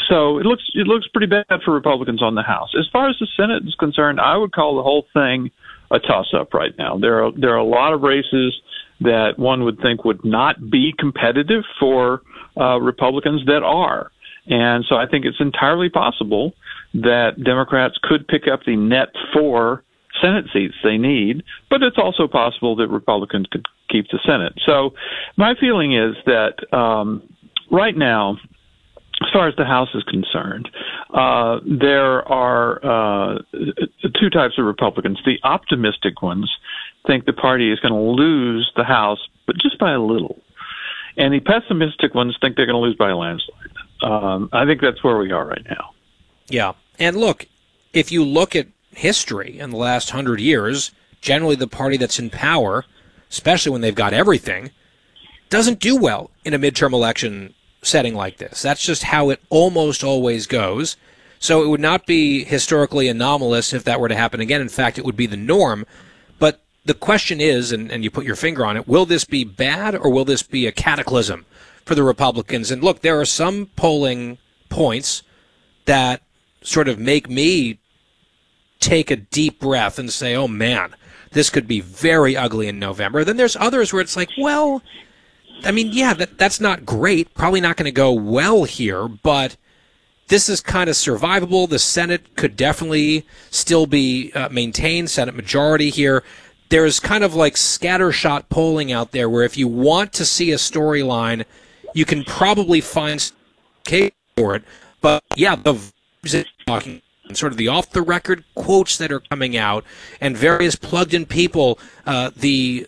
So it looks pretty bad for Republicans on the House. As far as the Senate is concerned, I would call the whole thing a toss-up right now. There are a lot of races that one would think would not be competitive for Republicans that are. And so I think it's entirely possible that Democrats could pick up the net 4 Senate seats they need, but it's also possible that Republicans could keep the Senate. So my feeling is that right now, as far as the House is concerned, there are 2 types of Republicans. The optimistic ones think the party is going to lose the House, but just by a little. And the pessimistic ones think they're going to lose by a landslide. I think that's where we are right now. Yeah. And look, if you look at history in the last 100 years, generally the party that's in power, especially when they've got everything, doesn't do well in a midterm election setting like this. That's just how it almost always goes. So it would not be historically anomalous if that were to happen again. In fact, it would be the norm. But the question is, and you put your finger on it, will this be bad or will this be a cataclysm for the Republicans? And look, there are some polling points that sort of make me take a deep breath and say, oh man, this could be very ugly in November. Then there's others where it's like, well, I mean, yeah, that's not great. Probably not going to go well here, but this is kind of survivable. The Senate could definitely still be maintained, Senate majority here. There's kind of like scattershot polling out there where if you want to see a storyline, you can probably find case for it. But yeah, the talking sort of the off-the-record quotes that are coming out and various plugged-in people, the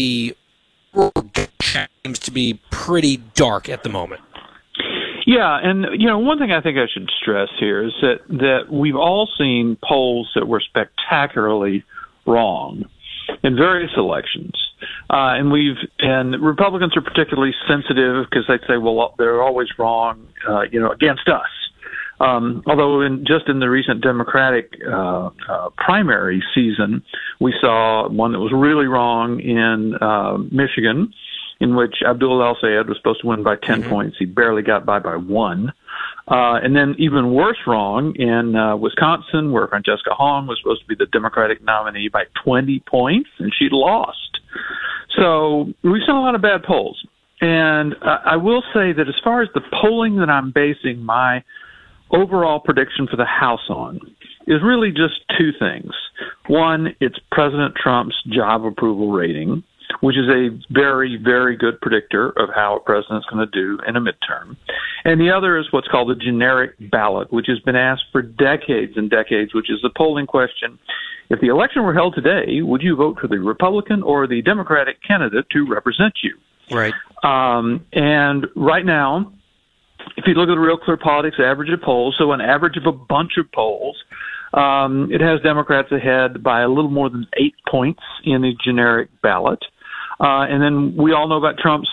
seems to be pretty dark at the moment. Yeah, and one thing I think I should stress here is that we've all seen polls that were spectacularly wrong in various elections, and Republicans are particularly sensitive because they say, well, they're always wrong, against us. Although in the recent Democratic primary season, we saw one that was really wrong in Michigan, in which Abdul El-Sayed was supposed to win by 10 points. He barely got by 1. And then even worse wrong in Wisconsin, where Francesca Hong was supposed to be the Democratic nominee by 20 points, and she lost. So we've seen a lot of bad polls. And I will say that as far as the polling that I'm basing my overall prediction for the House on is really just 2 things. One, it's President Trump's job approval rating, which is a very, very good predictor of how a president's going to do in a midterm. And the other is what's called the generic ballot, which has been asked for decades and decades, which is the polling question. If the election were held today, would you vote for the Republican or the Democratic candidate to represent you? Right. And right now, if you look at the Real Clear Politics average of polls, so an average of a bunch of polls, it has Democrats ahead by a little more than 8 points in the generic ballot. And then we all know about Trump's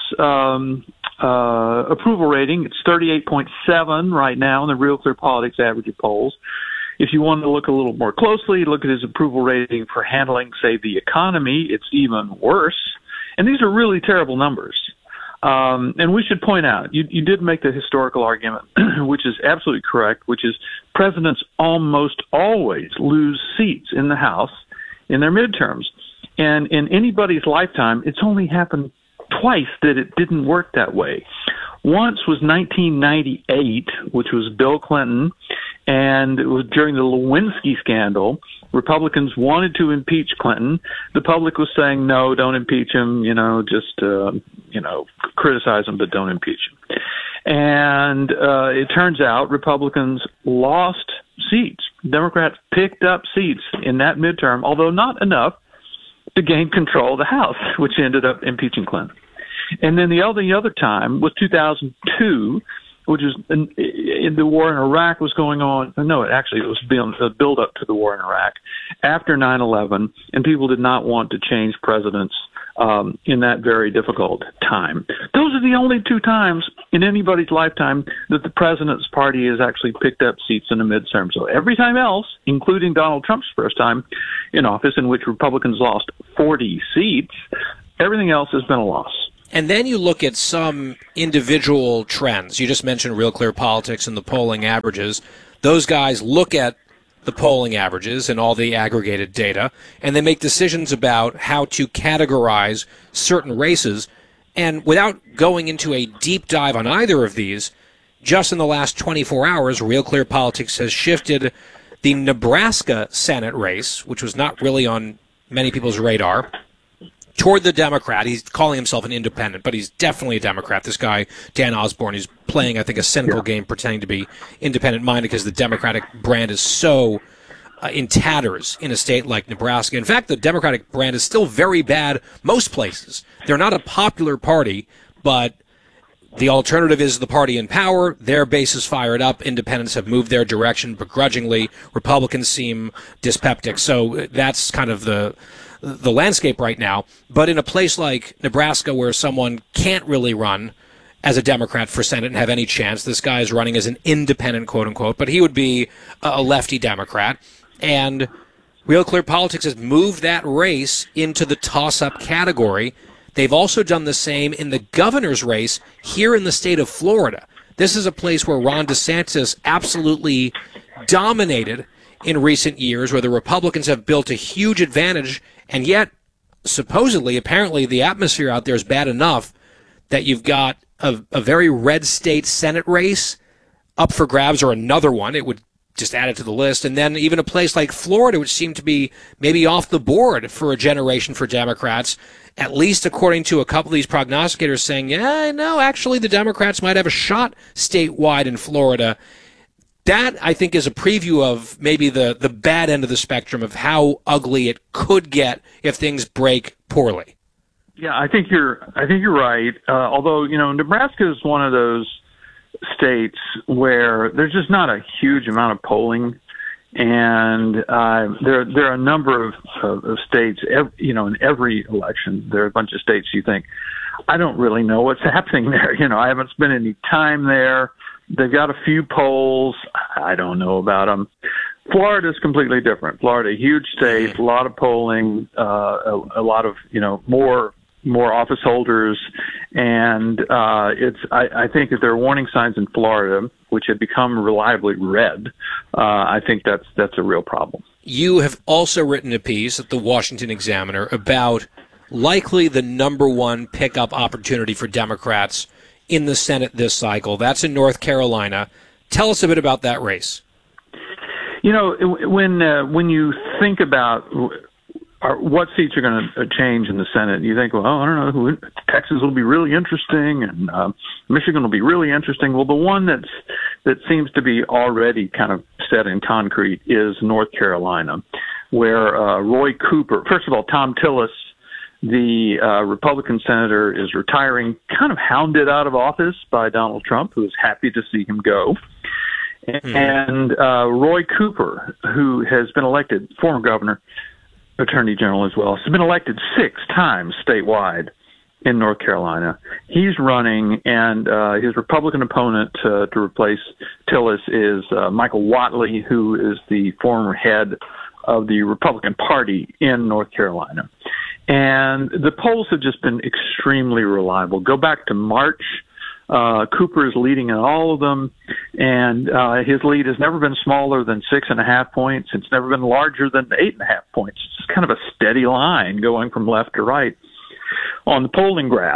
approval rating. It's 38.7 right now in the Real Clear Politics average of polls. If you want to look a little more closely, look at his approval rating for handling, say, the economy, it's even worse. And these are really terrible numbers. And we should point out, you did make the historical argument, which is absolutely correct, which is presidents almost always lose seats in the House in their midterms. And in anybody's lifetime, it's only happened twice that it didn't work that way. Once was 1998, which was Bill Clinton, and it was during the Lewinsky scandal. Republicans wanted to impeach Clinton. The public was saying, no, don't impeach him, just criticize him, but don't impeach him. And it turns out Republicans lost seats. Democrats picked up seats in that midterm, although not enough to gain control of the House, which ended up impeaching Clinton. And then the other time was 2002, which is in the war in Iraq was going on. No, it was the build up to the war in Iraq after 9/11, and people did not want to change presidents in that very difficult time. Those are the only 2 times in anybody's lifetime that the president's party has actually picked up seats in a midterm. So every time else, including Donald Trump's first time in office, in which Republicans lost 40 seats, everything else has been a loss. And then you look at some individual trends. You just mentioned Real Clear Politics and the polling averages. Those guys look at the polling averages and all the aggregated data, and they make decisions about how to categorize certain races. And without going into a deep dive on either of these, just in the last 24 hours, Real Clear Politics has shifted the Nebraska Senate race, which was not really on many people's radar, toward the Democrat. He's calling himself an independent, but he's definitely a Democrat. This guy, Dan Osborne, is playing, I think, a cynical game pretending to be independent-minded because the Democratic brand is so in tatters in a state like Nebraska. In fact, the Democratic brand is still very bad most places. They're not a popular party, but the alternative is the party in power. Their base is fired up. Independents have moved their direction begrudgingly. Republicans seem dyspeptic. So that's kind of the landscape right now. But in a place like Nebraska where someone can't really run as a Democrat for Senate and have any chance, this guy is running as an independent, quote unquote, but he would be a lefty Democrat. And Real Clear Politics has moved that race into the toss-up category. They've also done the same in the governor's race here in the state of Florida. This is a place where Ron DeSantis absolutely dominated in recent years, where the Republicans have built a huge advantage, and yet, supposedly, apparently, the atmosphere out there is bad enough that you've got a very red state Senate race up for grabs, or another one. It would just add it to the list. And then even a place like Florida, which seemed to be maybe off the board for a generation for Democrats, at least according to a couple of these prognosticators saying, yeah, no, actually the Democrats might have a shot statewide in Florida. That, I think, is a preview of maybe the bad end of the spectrum of how ugly it could get if things break poorly. Yeah, I think you're right. Although, Nebraska is one of those states where there's just not a huge amount of polling, and there are a number of states. In every election, there are a bunch of states you think, I don't really know what's happening there. I haven't spent any time there. They've got a few polls. I don't know about them. Florida's completely different. Florida, a huge state, a lot of polling, a lot of more office holders, and I think that there are warning signs in Florida which have become reliably red. I think that's a real problem. You have also written a piece at the Washington Examiner about likely the number one pickup opportunity for Democrats in the Senate this cycle. That's in North Carolina. Tell us a bit about that race. When you think about what seats are going to change in the Senate, you think, well, I don't know, Texas will be really interesting, and Michigan will be really interesting. Well, the one that seems to be already kind of set in concrete is North Carolina, where Roy Cooper, first of all, Tom Tillis, the Republican senator, is retiring, kind of hounded out of office by Donald Trump, who is happy to see him go. And Roy Cooper, who has been elected, former governor, attorney general as well, has been elected 6 times statewide in North Carolina. He's running, and his Republican opponent to replace Tillis is Michael Whatley, who is the former head of the Republican Party in North Carolina. And the polls have just been extremely reliable. Go back to March. Cooper is leading in all of them, and his lead has never been smaller than 6.5 points. It's never been larger than 8.5 points. It's kind of a steady line going from left to right on the polling graph.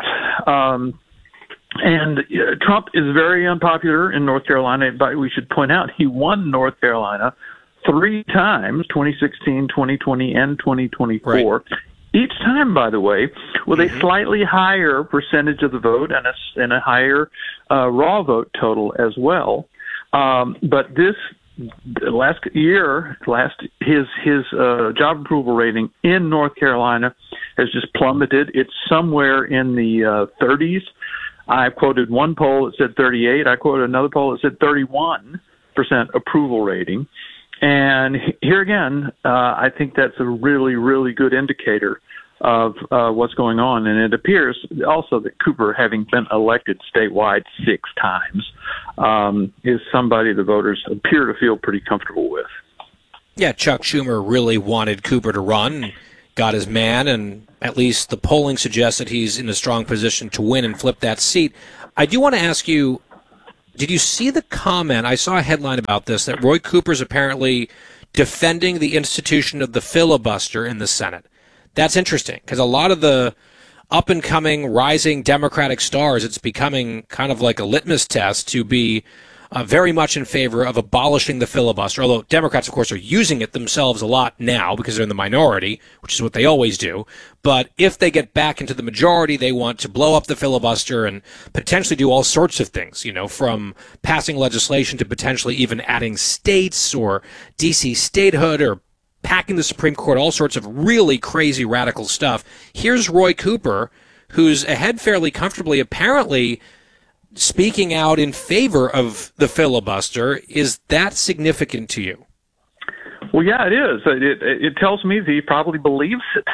And Trump is very unpopular in North Carolina, but we should point out he won North Carolina 3 times, 2016, 2020, and 2024. Right. Each time, by the way, with a slightly higher percentage of the vote and a higher raw vote total as well. But this last year, his job approval rating in North Carolina has just plummeted. It's somewhere in the 30s. I quoted one poll that said 38. I quoted another poll that said 31% approval rating. And here again, I think that's a really, really good indicator of what's going on. And it appears also that Cooper, having been elected statewide 6 times, is somebody the voters appear to feel pretty comfortable with. Yeah, Chuck Schumer really wanted Cooper to run. got his man, and at least the polling suggests that he's in a strong position to win and flip that seat. I do want to ask you, did you see the comment? I saw a headline about this, that Roy Cooper's apparently defending the institution of the filibuster in the Senate. That's interesting, because a lot of the up-and-coming, rising Democratic stars, it's becoming kind of like a litmus test to be very much in favor of abolishing the filibuster, although Democrats, of course, are using it themselves a lot now because they're in the minority, which is what they always do. But if they get back into the majority, they want to blow up the filibuster and potentially do all sorts of things, you know, from passing legislation to potentially even adding states or D.C. statehood or packing the Supreme Court, all sorts of really crazy radical stuff. Here's Roy Cooper, who's ahead fairly comfortably, apparently speaking out in favor of the filibuster. Is that significant to you? Well, yeah, it is. It tells me that he probably believes it.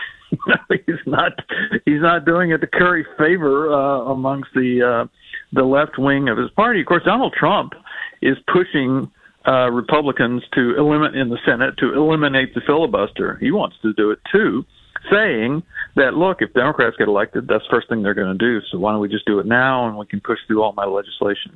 He's not doing it to curry favor amongst the left wing of his party. Of course, Donald Trump is pushing Republicans to in the Senate to eliminate the filibuster. He wants to do it too, saying that, look, if Democrats get elected, that's the first thing they're going to do. So why don't we just do it now and we can push through all my legislation?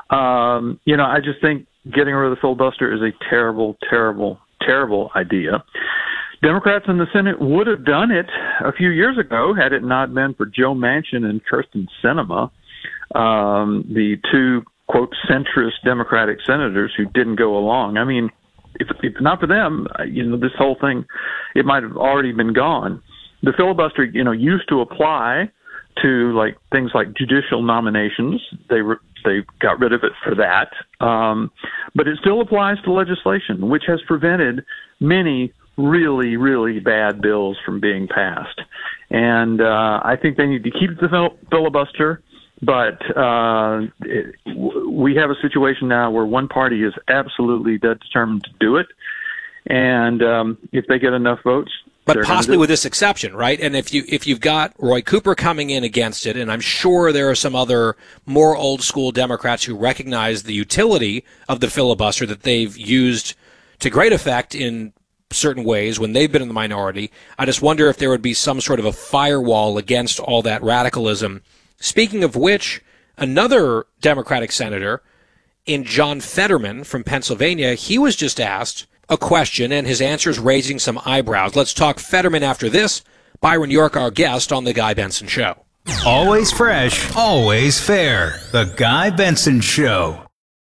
I just think getting rid of the filibuster is a terrible, terrible, terrible idea. Democrats in the Senate would have done it a few years ago had it not been for Joe Manchin and Kyrsten Sinema, the two, quote, centrist Democratic senators who didn't go along. I mean, if not for them, this whole thing, it might have already been gone. The filibuster, used to apply to things like judicial nominations. They got rid of it for that. But it still applies to legislation, which has prevented many really, really bad bills from being passed. And I think they need to keep the filibuster. But we have a situation now where one party is absolutely determined to do it. And if they get enough votes, but possibly with this exception, right? And if you've got Roy Cooper coming in against it, and I'm sure there are some other more old school Democrats who recognize the utility of the filibuster that they've used to great effect in certain ways when they've been in the minority. I just wonder if there would be some sort of a firewall against all that radicalism. Speaking of which, another Democratic senator in John Fetterman from Pennsylvania, he was just asked a question, and his answer is raising some eyebrows. Let's talk Fetterman after this. Byron York, our guest on The Guy Benson Show. Always fresh, always fair. The Guy Benson Show.